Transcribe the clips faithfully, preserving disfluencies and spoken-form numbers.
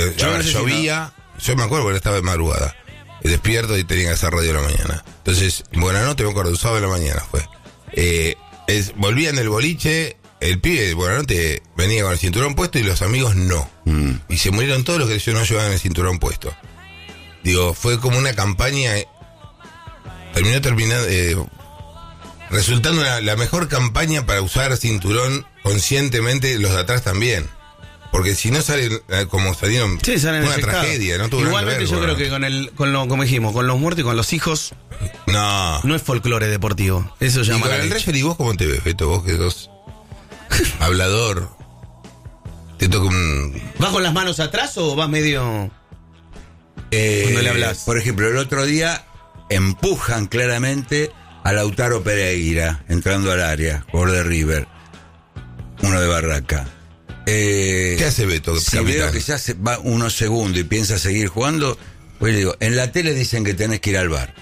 eh, Yo a ver, no sé si llovía, yo me acuerdo porque estaba de madrugada, despierto y tenía que hacer radio a la mañana. Entonces, Buenanote, me acuerdo, sábado de la mañana fue. Eh, es, volvía en el boliche, el pibe de Buenanote venía con el cinturón puesto y los amigos no. Mm. Y se murieron todos los que no llevaban el cinturón puesto. Digo, fue como una campaña, eh, terminó terminando, eh, resultando una, la mejor campaña para usar cinturón conscientemente, los de atrás también. Porque si no salen eh, como salieron, Sí, salen una afectados. tragedia, no tuvo nada Igualmente que ver, yo bueno. creo que con el, con lo, como dijimos, con los muertos y con los hijos, No. no es folclore deportivo. Eso Y llama con la el leche. referee, ¿vos cómo te ves, Beto? Vos que sos hablador. Te toca un... ¿Vas con las manos atrás o vas medio...? Eh, Cuando le hablas. Por ejemplo, el otro día empujan claramente a Lautaro Pereira entrando al área, jugador de River, uno de Barraca. Eh, ¿Qué hace Beto, Si capitán? veo que ya se va unos segundos y piensa seguir jugando, pues le digo, en la tele dicen que tenés que ir al bar.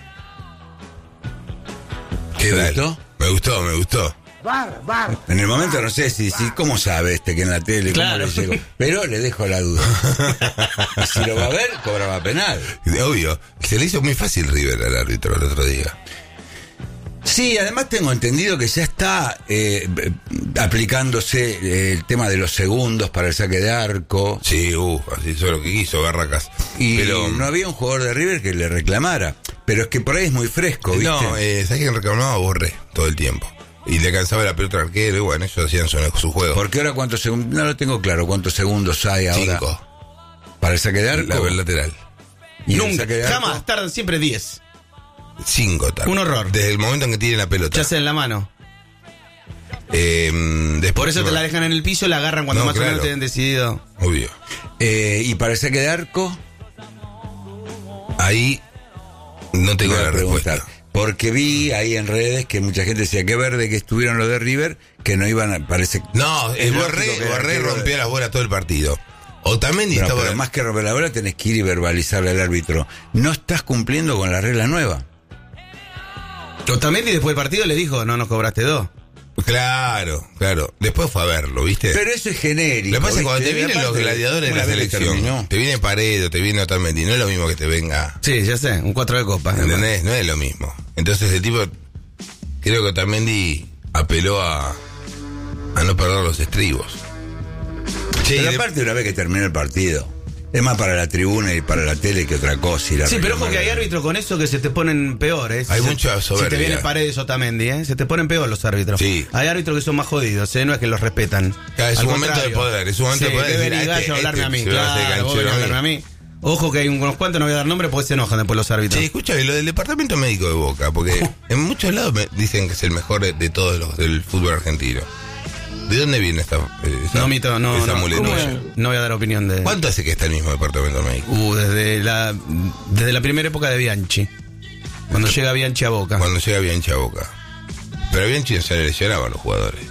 ¿Qué ¿Te tal? gustó? Me gustó, me gustó. En el momento no sé si, si ¿cómo sabe este que en la tele? ¿Cómo Claro. le llegó? Pero le dejo la duda. Y si lo va a ver, cobraba penal. Obvio. Se le hizo muy fácil River al árbitro el otro día. Sí, además tengo entendido que ya está eh, aplicándose eh, el tema de los segundos para el saque de arco. Sí, uh, así hizo lo que quiso, Barracas. Y Pero no había un jugador de River que le reclamara. Pero es que por ahí es muy fresco, ¿viste? no, eh, ¿sabes quién reclamaba? Borré todo el tiempo. Y le cansaba la pelota al arquero y bueno, ellos hacían su, su juego. Porque ahora cuántos segundos, no lo tengo claro, cuántos segundos hay ahora Cinco. para el saque de arco. La, el lateral. Y el Nunca, saque de arco, jamás, tardan siempre diez. Cinco tal. Un horror. Desde el momento en que tiene la pelota. Ya sea en la mano. Eh, después, Por eso te la dejan en el piso y la agarran cuando No, más o claro. menos te han decidido. Obvio. eh, y para el saque de arco, Ahí no tengo voy a la preguntar. respuesta. Porque vi ahí en redes que mucha gente decía que verde que estuvieron los de River, que no iban a, parece. No, Es el lógico Borré, que el Borré arquero- rompía las bolas todo el partido. Otamendi No, estaba... pero más que romper la bola tenés que ir y verbalizarle al árbitro. No estás cumpliendo con la regla nueva. Otamendi después del partido le dijo, no nos cobraste dos. Claro, claro. Después fue a verlo, ¿viste? Pero eso es genérico. Lo que pasa es que cuando ¿viste? te vienen los Aparte, gladiadores de una la vez que selección, terminó. te viene Paredo, te viene Otamendi, no es lo mismo que te venga, Sí, ya sé, un cuatro de copa. ¿entendés? No es lo mismo. Entonces el tipo, creo que Otamendi apeló a, a no perder los estribos. Che, Pero de- aparte una vez que termina el partido, es más para la tribuna y para la tele que otra cosa. Y la Sí, pero ojo reclamar. que hay árbitros con eso que se te ponen peores. Hay Se- mucha Si te soberbia. viene Paredes o Otamendi, ¿eh? Se te ponen peor los árbitros. Sí. Hay árbitros que son más jodidos, ¿eh? No es que los respetan. Claro, es Al un momento contrario. de poder, es un momento Sí, de poder que decir, venís, "Ah, vaya este- a hablarme este a mí, se va a hacer claro, vos canchero venís a a mí". hablarme a mí. Ojo que hay unos cuantos, no voy a dar nombre porque se enojan después los árbitros. Che, escúchame, lo del departamento médico de Boca, porque en muchos lados me dicen que es el mejor de, de todos los del fútbol argentino. ¿De dónde viene esta, eh, esa, No, Mito, no, esa no, muletilla? no voy a dar opinión de... ¿Cuánto hace que está el mismo departamento médico? Uh, desde la desde la primera época de Bianchi. Cuando llega Bianchi a Boca. Cuando llega Bianchi a Boca. Pero a Bianchi se le lesionaban los jugadores.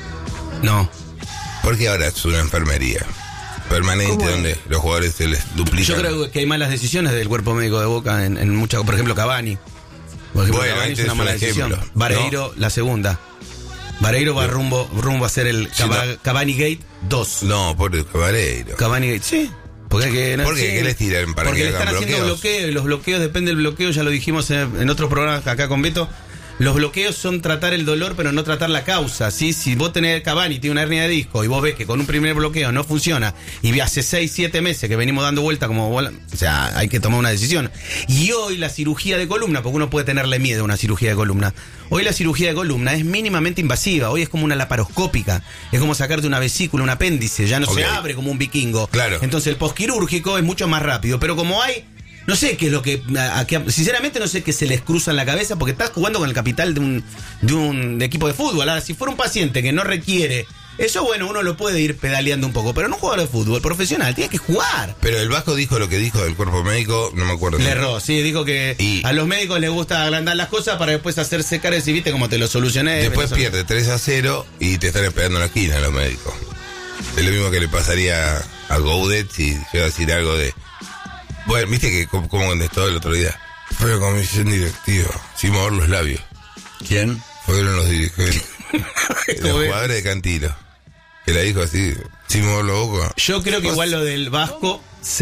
No. Porque ahora es una enfermería permanente donde los jugadores se les duplican. Yo creo que hay malas decisiones del cuerpo médico de Boca en, en muchas, por ejemplo, Cavani. Por ejemplo, Bueno, Cavani ahí es tenés una mala un decisión. ejemplo, Vareiro, la segunda. Vareiro va rumbo, rumbo a ser el Sí, Cava- no. Cavani Gate dos. No, por el Caballero. Cavani Gate, sí. Porque, que, ¿Por qué? sí. ¿Qué les tiran para Porque que le están hagan haciendo bloqueos? bloqueos y los bloqueos, depende del bloqueo, ya lo dijimos en, en otros programas acá con Beto. Los bloqueos son tratar el dolor, pero no tratar la causa. ¿Sí? Si vos tenés Cavani, tiene una hernia de disco, y vos ves que con un primer bloqueo no funciona, y hace seis, siete meses que venimos dando vuelta como bola, o sea, hay que tomar una decisión. Y hoy la cirugía de columna, porque uno puede tenerle miedo a una cirugía de columna, hoy la cirugía de columna es mínimamente invasiva, hoy es como una laparoscópica, es como sacarte una vesícula, un apéndice, ya no Ok. se abre como un vikingo. Claro. Entonces el posquirúrgico es mucho más rápido, pero como hay... No sé qué es lo que, a- a qué- sinceramente no sé qué se les cruza en la cabeza porque estás jugando con el capital de un, de un equipo de fútbol. Ahora, si fuera un paciente que no requiere eso, bueno, uno lo puede ir pedaleando un poco, pero no un jugador de fútbol profesional, tiene que jugar. Pero el Vasco dijo lo que dijo del cuerpo médico, no me acuerdo. Le erró, sí, dijo que Y- a los médicos les gusta agrandar las cosas para después hacerse caras y viste cómo te lo solucioné. Después pero eso- pierde tres a cero y te están esperando en la esquina los médicos. Es lo mismo que le pasaría a Goudet si llega a decir algo de... Bueno, viste que como como contestó el otro día. Fue la comisión directiva, sin mover los labios. ¿Quién? Fueron los dirigentes, los Como ve. jugadores de Cantilo. Que la dijo así, sin mover la boca. Yo creo que igual lo del Vasco